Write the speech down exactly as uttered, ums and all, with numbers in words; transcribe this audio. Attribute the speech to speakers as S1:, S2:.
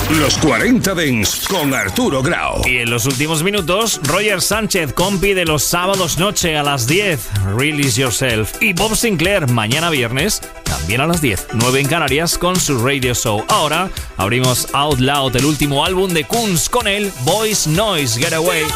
S1: Los cuarenta Dance con Arturo Grau.
S2: Y en los últimos minutos, Roger Sánchez, compi de los sábados noche a las diez, Release Yourself. Y Bob Sinclair, mañana viernes, también a las diez, nueve en Canarias, con su radio show. Ahora abrimos Out Loud, el último álbum de Kunz, con el Voice Noise Getaway.